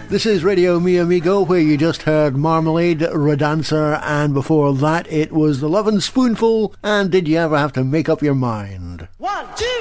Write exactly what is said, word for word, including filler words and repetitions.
This is Radio Mi Amigo, where you just heard Marmalade, Rodancer, and before that it was The Lovin' Spoonful and Did You Ever Have to Make Up Your Mind? One, two!